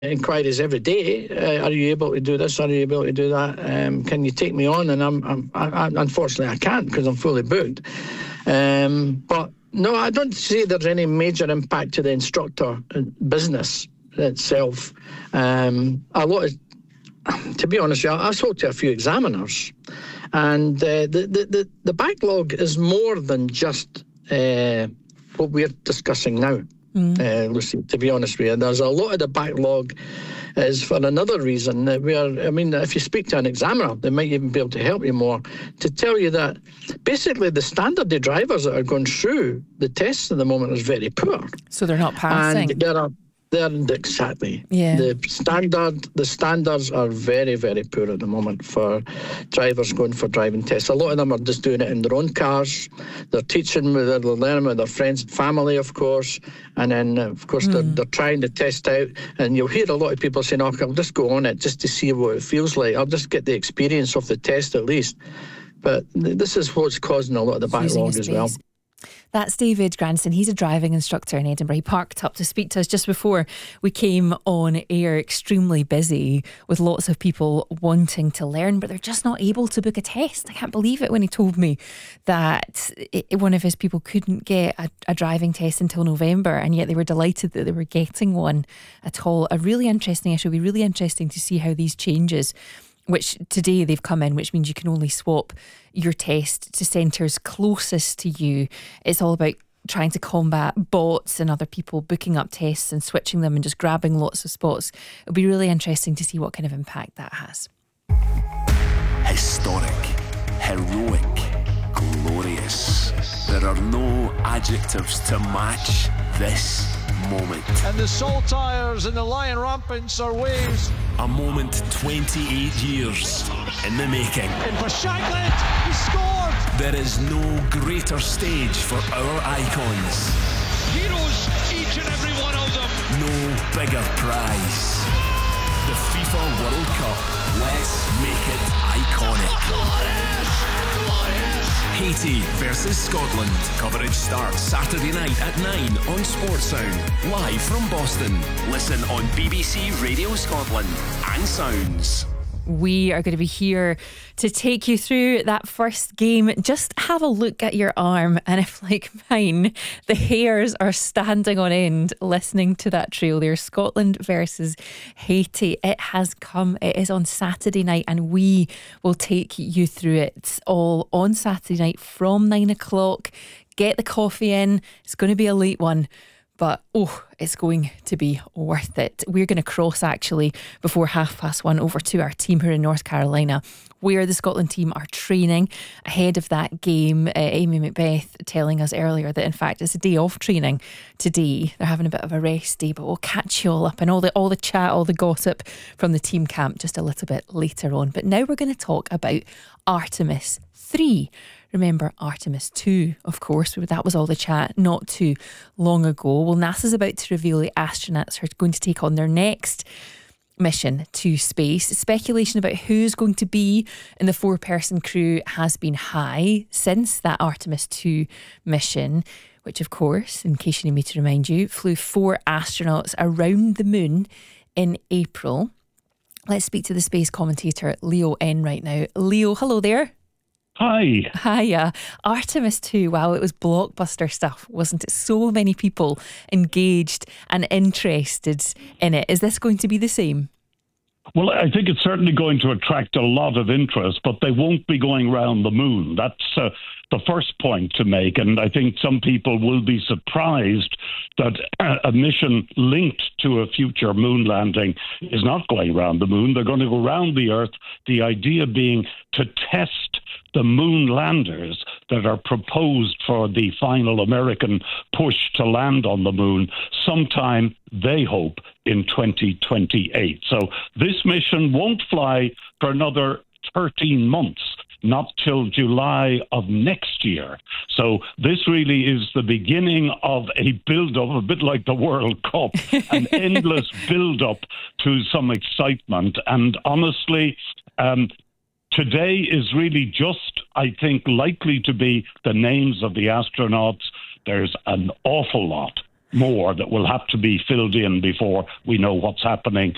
inquiries every day. Are you able to do this? Are you able to do that? Can you take me on? And I unfortunately I can't because I'm fully booked. But no, I don't see there's any major impact to the instructor business itself. A lot of, to be honest with you, I spoke to a few examiners, and the backlog is more than just what we're discussing now. Lucy, to be honest with you, there's a lot of the backlog is for another reason. If you speak to an examiner, they might even be able to help you more to tell you that basically the standard of drivers that are going through the tests at the moment is very poor. So they're not passing. And they're exactly. Yeah. The standards are very, very poor at the moment for drivers going for driving tests. A lot of them are just doing it in their own cars. They're teaching, they're learning with their friends and family, of course. And then, of course, they're trying to test out. And you'll hear a lot of people saying, "Oh, I'll just go on it just to see what it feels like. I'll just get the experience of the test at least." But this is what's causing a lot of the backlog as well. That's David Grandison. He's a driving instructor in Edinburgh. He parked up to speak to us just before we came on air, extremely busy with lots of people wanting to learn, but they're just not able to book a test. I can't believe it when he told me that one of his people couldn't get a driving test until November, and yet they were delighted that they were getting one at all. A really interesting issue. It'll be really interesting to see how these changes, which today they've come in, which means you can only swap your test to centres closest to you. It's all about trying to combat bots and other people booking up tests and switching them and just grabbing lots of spots. It'll be really interesting to see what kind of impact that has. Historic, heroic, glorious. There are no adjectives to match this moment. And the Saltires and the Lion Rampants are waves. A moment 28 years in the making. In for Shankland, he scored! There is no greater stage for our icons. Heroes, each and every one of them. No bigger prize. The FIFA World Cup. Let's make it iconic. Glorious! Haiti versus Scotland. Coverage starts Saturday night at 9 on Sportsound. Live from Boston. Listen on BBC Radio Scotland and Sounds. We are going to be here to take you through that first game. Just have a look at your arm, and if, like mine, the hairs are standing on end listening to that trail there. Scotland versus Haiti. It has come. It is on Saturday night, and we will take you through it all on Saturday night from 9 o'clock. Get the coffee in. It's going to be a late one, but it's going to be worth it. We're going to cross actually before 1:30 over to our team here in North Carolina, where the Scotland team are training ahead of that game. Amy Macbeth telling us earlier that in fact it's a day off training today. They're having a bit of a rest day, but we'll catch you all up and all the chat, all the gossip from the team camp just a little bit later on. But now we're going to talk about Artemis 3. Remember Artemis 2, of course, that was all the chat not too long ago. Well, NASA's about to reveal the astronauts are going to take on their next mission to space. Speculation about who's going to be in the 4-person crew has been high since that Artemis 2 mission, which, of course, in case you need me to remind you, flew 4 astronauts around the moon in April. Let's speak to the space commentator Leo N right now. Leo, hello there. Hi. Hiya. Artemis 2, wow, it was blockbuster stuff, wasn't it? So many people engaged and interested in it. Is this going to be the same? Well, I think it's certainly going to attract a lot of interest, but they won't be going round the moon. That's the first point to make. And I think some people will be surprised that a mission linked to a future moon landing is not going round the moon. They're going to go round the Earth. The idea being to test the moon landers that are proposed for the final American push to land on the moon sometime, they hope, in 2028. So this mission won't fly for another 13 months, not till July of next year. So this really is the beginning of a build-up, a bit like the World Cup, an endless build-up to some excitement. And honestly, today is really just, I think, likely to be the names of the astronauts. There's an awful lot more that will have to be filled in before we know what's happening